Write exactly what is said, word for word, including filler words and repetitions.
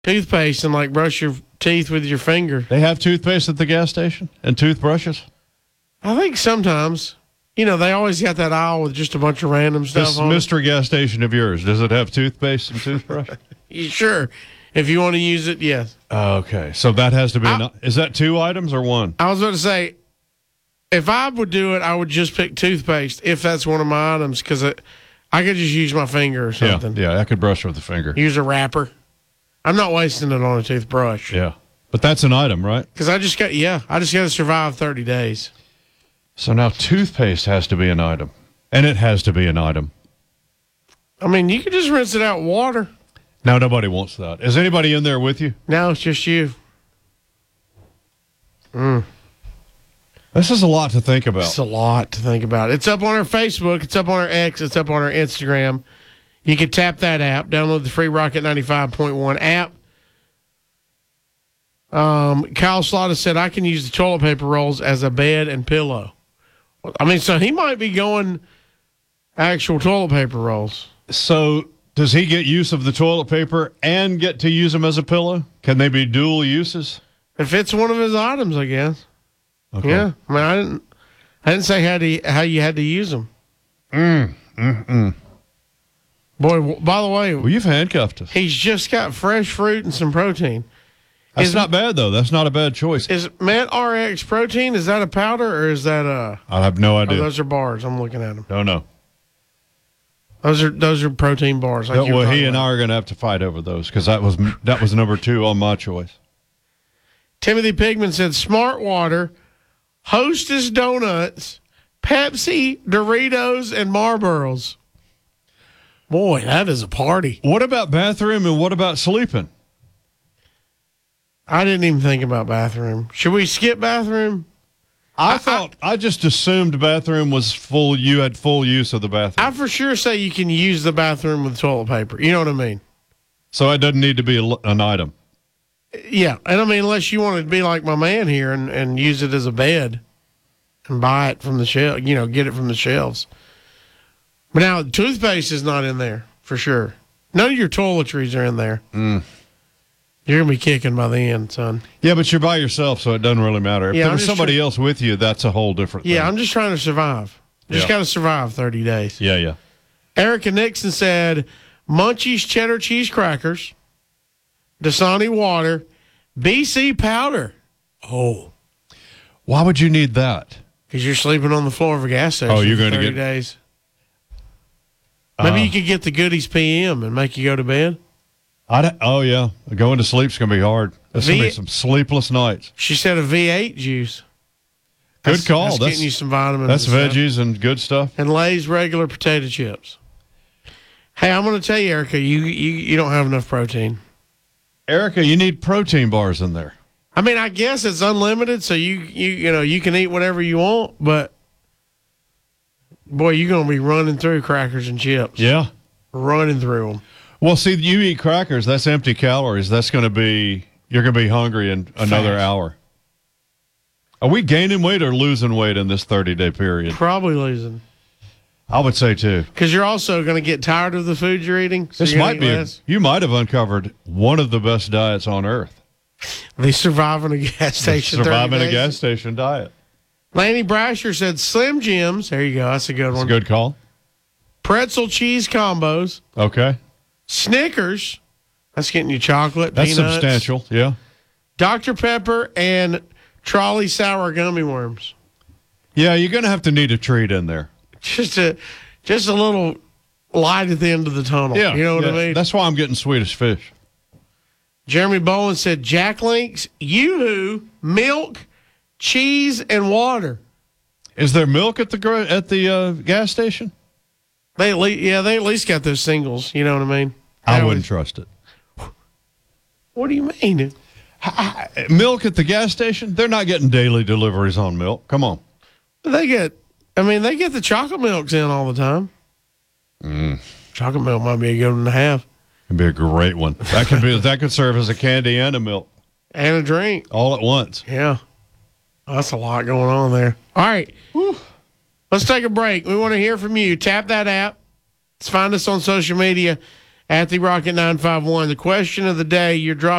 toothpaste and like brush your teeth with your finger. They have toothpaste at the gas station and toothbrushes? I think sometimes. You know, they always got that aisle with just a bunch of random stuff This on mystery gas station of yours, does it have toothpaste and toothbrush? it. Sure. If you want to use it, yes. Okay. So that has to be, I, an, is that two items or one? I was about to say, if I would do it, I would just pick toothpaste if that's one of my items because I could just use my finger or something. Yeah, yeah, I could brush with the finger. Use a wrapper. I'm not wasting it on a toothbrush. Yeah. But that's an item, right? Because I just got, yeah, I just got to survive thirty days. So now toothpaste has to be an item. And it has to be an item. I mean, you could just rinse it out in water. Now nobody wants that. Is anybody in there with you? No, it's just you. Mm. This is a lot to think about. It's a lot to think about. It's up on our Facebook. It's up on our X. It's up on our Instagram. You can tap that app. Download the free Rocket ninety-five point one app. Um, Kyle Slaughter said, I can use the toilet paper rolls as a bed and pillow. I mean, so he might be going actual toilet paper rolls. So does he get use of the toilet paper and get to use them as a pillow? Can they be dual uses? If it's one of his items, I guess. Okay. Yeah. I mean, I didn't, I didn't say how to, how you had to use them. Mm, mm, mm. Boy, by the way, Well, you've handcuffed us. he's just got fresh fruit and some protein. That's Is- not bad, though. That's not a bad choice. Is MetRx protein, is that a powder or is that a... I have no Oh, idea. those are bars. I'm looking at them. No, no. Those are those are protein bars. Like No, you were well, he talking and I about. are going to have to fight over those because that was that was number two on my choice. Timothy Pigman said Smart Water, Hostess Donuts, Pepsi, Doritos, and Marlboros. Boy, that is a party. What about bathroom and what about sleeping? I didn't even think about bathroom. Should we skip bathroom? I, I- thought I, just assumed bathroom was full. You had full use of the bathroom, I for sure say you can use the bathroom with toilet paper. You know what I mean? so it doesn't need to be a, an item. Yeah, and I mean, unless you wanted to be like my man here and, and use it as a bed and buy it from the shelf, you know, get it from the shelves. But now, toothpaste is not in there for sure. None of your toiletries are in there. Mm. You're going to be kicking by the end, son. Yeah, but you're by yourself, so it doesn't really matter. If Yeah, there I'm was just somebody try- else with you, that's a whole different Yeah, thing. I'm just trying to survive. Just Yeah. got to survive thirty days. Yeah, yeah. Erica Nixon said Munchies cheddar cheese crackers, Dasani water, B C powder. Oh. Why would you need that? Because you're sleeping on the floor of a gas station Oh, you're for gonna thirty get- days. Maybe Uh, you could get the goodies P M and make you go to bed. I oh, yeah. Going to sleep's going to be hard. There's going to V- be some sleepless nights. She said a V eight juice. Good That's, call. That's, That's, getting you some vitamins. that's and stuff. veggies and good stuff. And Lay's regular potato chips. Hey, I'm going to tell you, Erica, you, you you don't have enough protein. Erica, you need protein bars in there. I mean, I guess it's unlimited, so you you you know you can eat whatever you want, but boy, you're going to be running through crackers and chips. Yeah. Running through them. Well, see, you eat crackers. That's empty calories. That's going to be, you're going to be hungry in another Fast. hour. Are we gaining weight or losing weight in this thirty-day period? Probably losing. I would say, too. Because you're also going to get tired of the food you're eating. So This you're gonna might be, eat a, less. you might have uncovered one of the best diets on earth. They survive in a gas station. Surviving thirty a gas days. station diet. Lanny Brasher said Slim Jims. There you go. That's a good That's a one. good call. Pretzel cheese combos. Okay. Snickers. That's getting you chocolate. That's peanuts, substantial. Yeah. Doctor Pepper and trolley sour gummy worms. Yeah, you're going to have to need a treat in there. Just a, just a little light at the end of the tunnel. Yeah. You know what yeah. I mean? That's why I'm getting Swedish fish. Jeremy Bowen said Jack Links, Yoo-hoo, milk, cheese, and water. Is there milk at the gr- at the uh, gas station? They at least, yeah, they at least got those singles. You know what I mean? I They wouldn't always- trust it. What do you mean? Milk at the gas station? They're not getting daily deliveries on milk. Come on. They get, I mean, they get the chocolate milks in all the time. Mm. Chocolate milk might be a good one to have. It'd be a great one. That could be. That could serve as a candy and a milk And a drink. all at once. Yeah. That's a lot going on there. All right. Whew. Let's take a break. We want to hear from you. Tap that app. Let's find us on social media at the Rocket nine five one. The question of the day, your drop